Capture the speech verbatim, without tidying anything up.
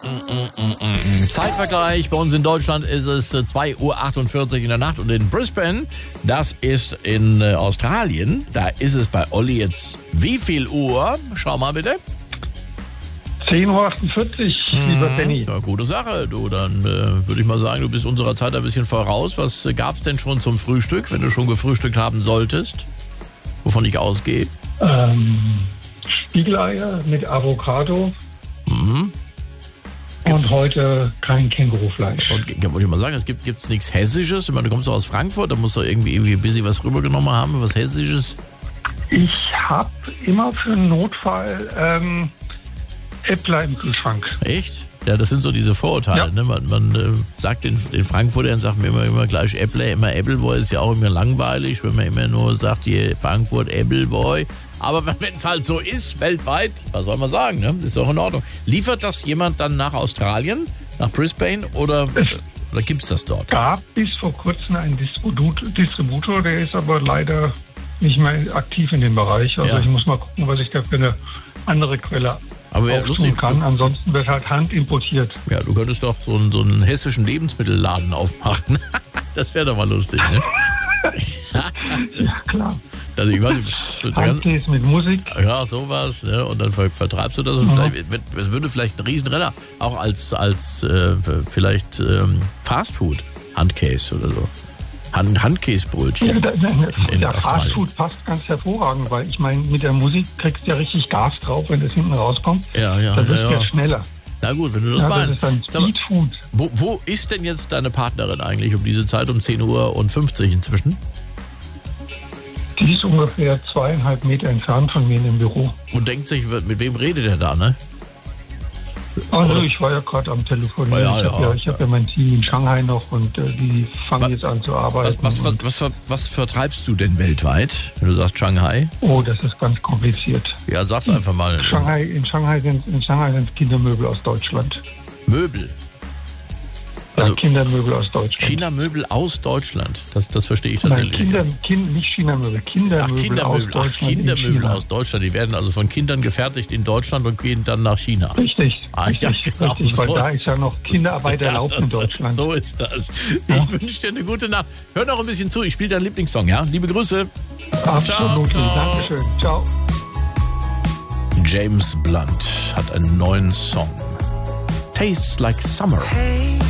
Zeitvergleich. Bei uns in Deutschland ist es zwei Uhr achtundvierzig in der Nacht und in Brisbane, das ist in äh, Australien, da ist es bei Olli jetzt wie viel Uhr? Schau mal bitte. zehn Uhr achtundvierzig, mhm. lieber Benny. Ja, gute Sache, du. Dann äh, würde ich mal sagen, du bist unserer Zeit ein bisschen voraus. Was äh, gab's denn schon zum Frühstück, wenn du schon gefrühstückt haben solltest? Wovon ich ausgehe? Ähm, Spiegeleier mit Avocado. Mhm. Und heute kein Kängurufleisch. Und wollte ich mal sagen, es gibt gibt's nichts Hessisches? Ich meine, du kommst doch aus Frankfurt, da musst du irgendwie, irgendwie ein bisschen was rübergenommen haben, was Hessisches. Ich habe immer für einen Notfall ähm, Äppler im Kühlschrank. Echt? Ja, das sind so diese Vorurteile. Ja. Ne? Man, man äh, sagt den, den Frankfurtern, sagt mir immer, immer gleich Äppler, immer Appleboy, ist ja auch immer langweilig, wenn man immer nur sagt, hier Frankfurt, Appleboy. Aber wenn es halt so ist, weltweit, was soll man sagen, ne? Ist doch in Ordnung. Liefert das jemand dann nach Australien, nach Brisbane oder, oder gibt es das dort? Es gab bis vor kurzem einen Distributor, der ist aber leider nicht mehr aktiv in dem Bereich. Also Ja. ich muss mal gucken, was ich da für eine andere Quelle Aber ja, auftun lustig. kann. Ansonsten wird halt Hand importiert. Ja, du könntest doch so einen, so einen hessischen Lebensmittelladen aufmachen. Das wäre doch mal lustig, ne? Ja, klar. Also ich weiß nicht, so ganz- Handkäse mit Musik. ja, sowas, ne? Und dann ver- vertreibst du das und Mhm. vielleicht, wird- es würde vielleicht ein Riesenrenner, auch als, als äh, vielleicht ähm, Fastfood, Handcase oder so. Hand, Handkäsebrötchen. Ja, da, in der Australien. Fastfood passt ganz hervorragend, weil ich meine, mit der Musik kriegst du ja richtig Gas drauf, wenn das hinten rauskommt. Ja, ja, Dann wird ja, ja ja. schneller. Na gut, wenn du das Ja, das meinst. ist dann Sag mal, Speedfood. wo, wo ist denn jetzt deine Partnerin eigentlich um diese Zeit, um zehn Uhr und fünfzig inzwischen? Die ist ungefähr zweieinhalb Meter entfernt von mir in dem Büro. Und denkt sich, mit wem redet er da, ne? Also Oder- ich war ja gerade am Telefonieren. Ja, ich habe ja, ja, ich hab ja mein Team in Shanghai noch und äh, die fangen Was- jetzt an zu arbeiten. Was, was, was, und, was, ver- was vertreibst du denn weltweit, wenn du sagst Shanghai? oh, das ist ganz kompliziert. Ja, sag's einfach mal. Shanghai, in, Shanghai sind, in Shanghai sind Kindermöbel aus Deutschland. Möbel. Ja, Also- Kindermöbel aus Deutschland. China-Möbel aus Deutschland. Das, das verstehe ich Nein, tatsächlich. Kinder, kind, nicht China-Möbel, Ach, Kindermöbel, Kindermöbel, aus Ach, Deutschland. in Kindermöbel China. aus Deutschland. Die werden also von Kindern gefertigt in Deutschland und gehen dann nach China. Richtig, Ah, ja, richtig, genau richtig, weil so da ist- ist ja noch Kinderarbeit Ja, erlaubt in das- Deutschland. So ist das. Ja. Ich wünsche dir eine gute Nacht. Hör noch ein bisschen zu. Ich spiele deinen Lieblingssong, ja? Liebe Grüße. Absolut, Ciao, ciao. Dankeschön. Ciao. James Blunt hat einen neuen Song. Tastes like Summer.